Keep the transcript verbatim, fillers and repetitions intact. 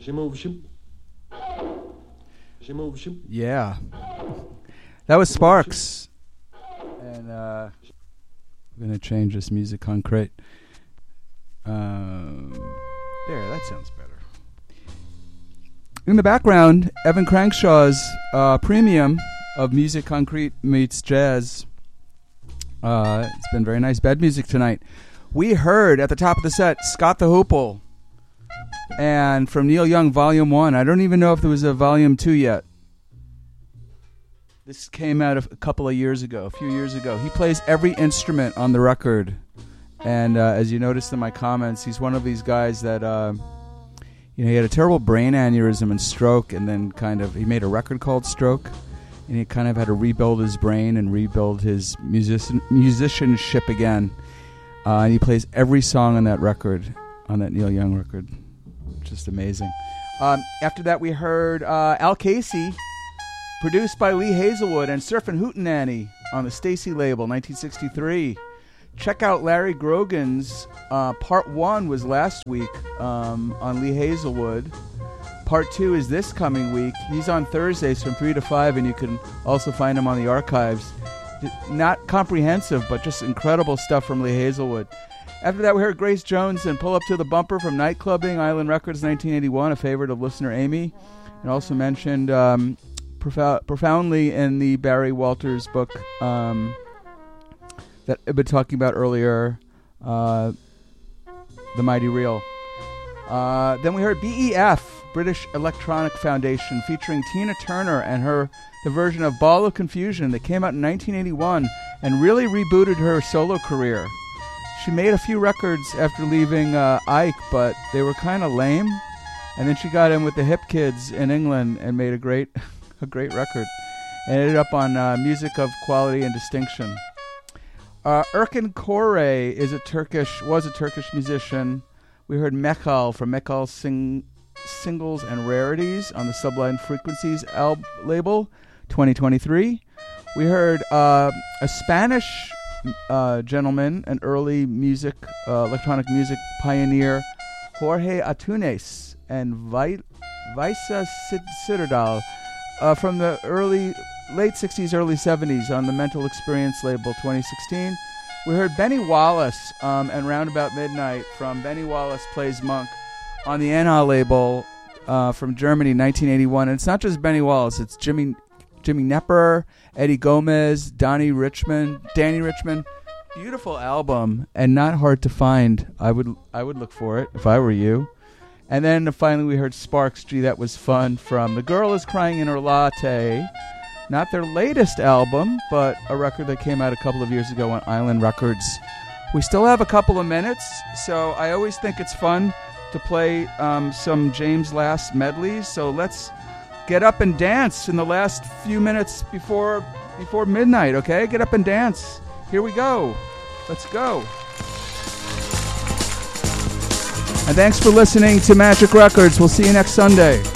Yeah. That was Sparks. And uh, I'm going to change this music on crate. Um, there, that sounds better. In the background, Evan Crankshaw's uh, premium of Music Concrete meets jazz. Uh, it's been very nice bed music tonight. We heard at the top of the set Scott the Hoople, and from Neil Young Volume one. I don't even know if there was a Volume two yet. This came out a couple of years ago, a few years ago. He plays every instrument on the record, and uh, as you noticed in my comments, he's one of these guys that. Uh, You know, he had a terrible brain aneurysm and stroke, and then kind of, he made a record called Stroke, and he kind of had to rebuild his brain and rebuild his musician, musicianship again. Uh, and he plays every song on that record, on that Neil Young record. Just amazing. Um, after that, we heard uh, Al Casey, produced by Lee Hazelwood and Surfin' Hootenanny on the Stacy label, nineteen sixty-three. Check out Larry Grogan's uh, part one was last week um, on Lee Hazelwood. Part two is this coming week. He's on Thursdays from three to five, and you can also find him on the archives. Not comprehensive, but just incredible stuff from Lee Hazelwood. After that, we heard Grace Jones and Pull Up to the Bumper from Nightclubbing, Island Records, nineteen eighty-one, a favorite of listener Amy. And also mentioned um, profou- profoundly in the Barry Walters book, um, that I've been talking about earlier, uh, The Mighty Real. Uh, then we heard B E F, British Electronic Foundation, featuring Tina Turner and her the version of Ball of Confusion that came out in nineteen eighty-one and really rebooted her solo career. She made a few records after leaving uh, Ike, but they were kind of lame. And then she got in with the hip kids in England and made a great, a great record. And ended up on uh, Music of Quality and Distinction. Uh, Erkin Koray is a Turkish, was a Turkish musician. We heard Mekal from Mekal Sing, Singles and Rarities on the Sublime Frequencies al- label, twenty twenty-three. We heard uh, a Spanish uh, gentleman, an early music, uh, electronic music pioneer, Jorge Atunes, and Vi- Visa Citadel uh, from the early... late sixties, early seventies on the Mental Experience label, twenty sixteen. We heard Benny Wallace um, and Roundabout Midnight from Benny Wallace Plays Monk on the N A label uh, from Germany, nineteen eighty-one. And it's not just Benny Wallace, it's Jimmy Jimmy Knepper, Eddie Gomez, Donnie Richmond, Danny Richmond. Beautiful album and not hard to find. I would I would look for it if I were you. And then finally we heard Sparks. Gee, that was fun from The Girl Is Crying in Her Latte. Not their latest album, but a record that came out a couple of years ago on Island Records. We still have a couple of minutes, so I always think it's fun to play um, some James Last medleys. So let's get up and dance in the last few minutes before before midnight, okay? Get up and dance. Here we go. Let's go. And thanks for listening to Magic Records. We'll see you next Sunday.